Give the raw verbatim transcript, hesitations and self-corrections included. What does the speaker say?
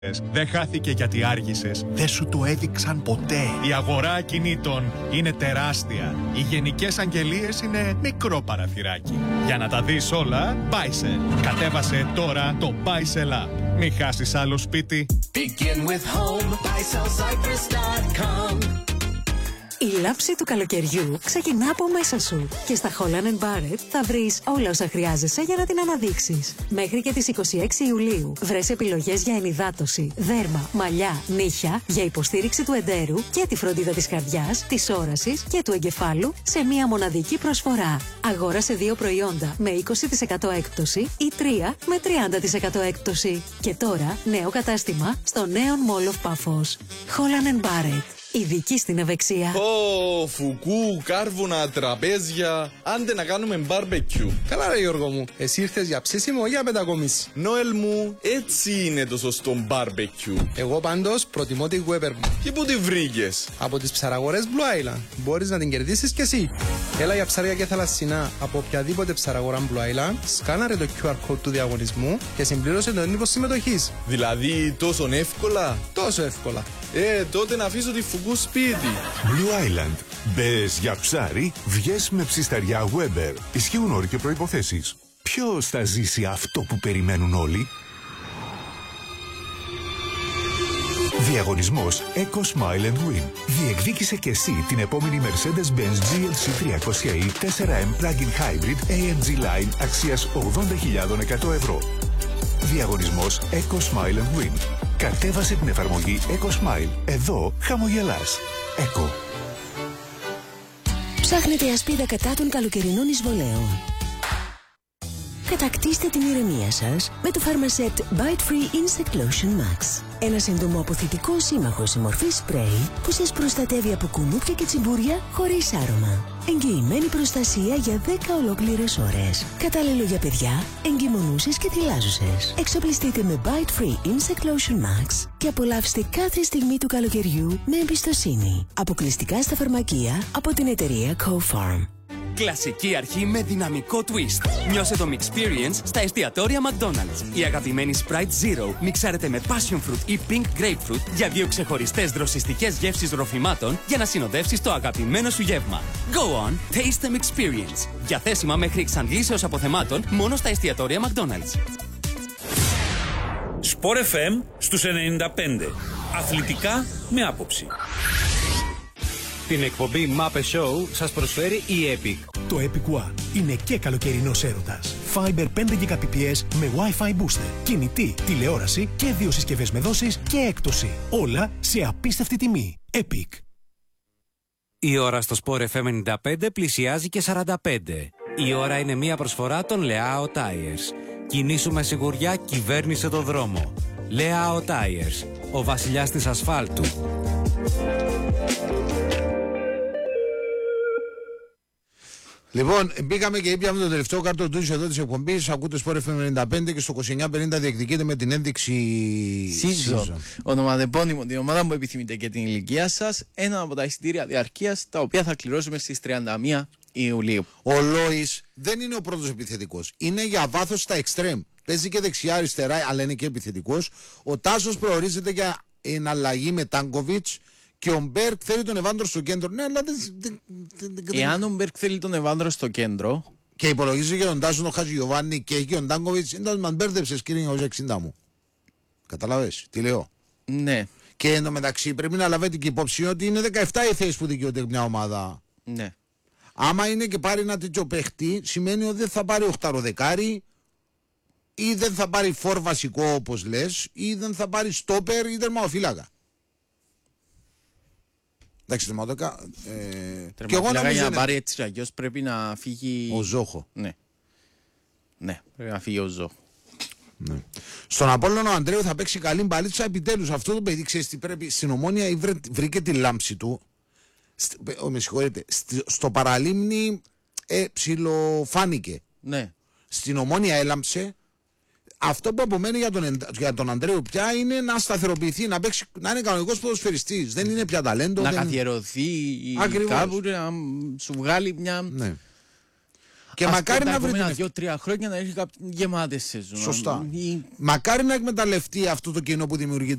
Δεν χάθηκε γιατί άργησες. Δεν σου το έδειξαν ποτέ. Η αγορά ακινήτων είναι τεράστια. Οι γενικές αγγελίες είναι μικρό παραθυράκι. Για να τα δεις όλα, Buysell. Κατέβασε τώρα το Buysell App. Μην χάσεις άλλο σπίτι. Begin with home, buy sell cyprus dot com. Η λάψη του καλοκαιριού ξεκινά από μέσα σου και στα Holland and Barrett θα βρεις όλα όσα χρειάζεσαι για να την αναδείξεις. Μέχρι και τις είκοσι έξι Ιουλίου βρες επιλογές για ενυδάτωση, δέρμα, μαλλιά, νύχια, για υποστήριξη του εντέρου και τη φροντίδα της καρδιάς, της όρασης και του εγκεφάλου σε μία μοναδική προσφορά. Αγόρασε δύο προϊόντα με είκοσι τοις εκατό έκπτωση ή τρία με τριάντα τοις εκατό έκπτωση. Και τώρα νέο κατάστημα στο νέο Mall of Paphos. Holland and Barrett. Ειδική στην ευεξία. Ω, φουκού, κάρβουνα, τραπέζια. Άντε να κάνουμε μπάρμπεκιου. Καλά ρε Γιώργο μου, εσύ ήρθες για ψήσιμο ή για πεντακομίση? Νόελ μου, έτσι είναι το σωστό μπάρμπεκιου. Εγώ πάντως προτιμώ τη Weber μου. Και πού τη βρήκες? Από τις ψαραγορές Blue Island. Μπορείς να την κερδίσεις κι εσύ. Έλα για ψάρια και θαλασσινά από οποιαδήποτε ψαραγορά Blue Island, σκάναρε το κιου αρ code του διαγωνισμού και συμπλήρωσε τον έντυπο συμμετοχής. Δηλαδή τόσο εύκολα? Τόσο εύκολα. Ε, τότε να αφήσω τη φουκού σπίτι. Blue Island. Μπες για ψάρι, βγες με ψισταριά Weber. Ισχύουν όροι και προϋποθέσεις. Ποιος θα ζήσει αυτό που περιμένουν όλοι? Διαγωνισμός Eco Smile and Win. Διεκδίκησε και εσύ την επόμενη Mercedes-Benz τζι ελ σι τριακόσια ι φορ εμ Plug-in Hybrid έι εμ τζι Line αξίας ογδόντα χιλιάδες εκατό ευρώ. Διαγωνισμός Eco Smile and Win. Κατέβασε την εφαρμογή Eco Smile. Εδώ χαμογελάς. Eco. Ψάχνετε ασπίδα κατά των καλοκαιρινών εισβολέων? Κατακτήστε την ηρεμία σας με το Pharmaset Bite Free Insect Lotion Max. Ένα συντομοαποθητικό σύμμαχο σε μορφή σπρέι που σας προστατεύει από κουνούπια και τσιμπούρια χωρίς άρωμα. Εγγυημένη προστασία για δέκα ολόκληρες ώρες. Κατάλληλο για παιδιά, εγκυμονούσες και θυλάζουσες. Εξοπλιστείτε με Bite Free Insect Lotion Max και απολαύστε κάθε στιγμή του καλοκαιριού με εμπιστοσύνη. Αποκλειστικά στα φαρμακεία από την εταιρεία Co-Farm. Κλασική αρχή με δυναμικό twist. Νιώσε το Mixperience στα εστιατόρια McDonald's. Η αγαπημένη Sprite Zero μιξάρεται με Passion Fruit ή Pink Grapefruit για δύο ξεχωριστές δροσιστικές γεύσεις ροφημάτων για να συνοδεύσεις το αγαπημένο σου γεύμα. Go on, taste the Mixperience. Διαθέσιμα μέχρι εξαντλήσεως αποθεμάτων μόνο στα εστιατόρια McDonald's. Sport εφ εμ στους ενενήντα πέντε. Αθλητικά με άποψη. Την εκπομπή Muppet Show σας προσφέρει η Epic. Το Epic One είναι και καλοκαιρινός έρωτας. Fiber πέντε Gbps με Wi-Fi booster, κινητή, τηλεόραση και δύο συσκευές με δόσεις και έκπτωση. Όλα σε απίστευτη τιμή. Epic. Η ώρα στο Sport εφ εμ ενενήντα πέντε πλησιάζει και σαράντα πέντε. Η ώρα είναι μία προσφορά των Leao Tires. Κινήσου με σιγουριά, κυβέρνησε το δρόμο. Leao Tires, ο βασιλιάς της ασφάλτου. Λοιπόν, μπήκαμε και είπαμε το τελευταίο καρτοντούσιο εδώ της εκπομπής. Ακούτε Sport εφ εμ ενενήντα πέντε και στο είκοσι εννιά πενήντα διεκδικείτε με την ένδειξη Season. Ονοματεπώνυμο, την ομάδα που επιθυμείτε και την ηλικία σας. Ένα από τα εισιτήρια διαρκείας τα οποία θα κληρώσουμε στις τριάντα μία Ιουλίου. Ο Λόις δεν είναι ο πρώτος επιθετικός. Είναι για βάθος στα εξτρέμ. Παίζει και δεξιά-αριστερά, αλλά είναι και επιθετικός. Ο Τάσος προορίζεται για εναλλαγή με Τάνκοβιτς. Και ο Μπέρκ θέλει τον Εβάντρο στο κέντρο. Ναι, αλλά δεν. Εάν ο Μπέρκ θέλει τον Εβάντρο στο κέντρο. Και υπολογίζει και τον Τάσο, τον Χατζηγιοβάνι και έχει τον Τάνκοβιτς. Είναι μα μπέρδεψε, κύριε εννιακόσια εξήντα μου. Καταλαβες, τι λέω. Ναι. Και εντωμεταξύ πρέπει να λάβετε και υπόψη ότι είναι δεκαεπτά οι θέσεις που δικαιούται μια ομάδα. Ναι. Άμα είναι και πάρει ένα τέτοιο παίχτη, σημαίνει ότι δεν θα πάρει οχταροδεκάρι ή δεν θα πάρει φορ βασικό όπως λες, ή δεν θα πάρει στόπερ ή τερματοφύλακα. Εντάξει, τερματοφύλακα. Ε, τερματοφύλακα για να πάρει έτσι αγιώς πρέπει να φύγει. Ο Ζόχο. Ναι. Ναι, πρέπει να φύγει ο Ζόχο. Ναι. Στον Απόλλωνο ο Ανδρέου θα παίξει καλή μπαλίτσα επιτέλους. Αυτό το παιδί ξέρεις τι πρέπει. Στην Ομόνια βρε, βρήκε τη λάμψη του. Σ, ο, με συγχωρείτε. Στο παραλίμνη ε, ψιλοφάνηκε. Ναι. Στην Ομόνια έλαμψε. Αυτό που απομένει για τον, για τον Ανδρέου πια είναι να σταθεροποιηθεί, να, παίξει, να είναι κανονικός ποδοσφαιριστής. Δεν είναι πια ταλέντο. Να δεν... καθιερωθεί Ακριβώς. Κάπου, να σου βγάλει μια. Ναι. Και ας μακάρι πω, να βρει. Ένα δύο-τρία χρόνια να έχει γεμάτες σεζόν. Σωστά. Ή... Μακάρι να εκμεταλλευτεί αυτό το κοινό που δημιουργείται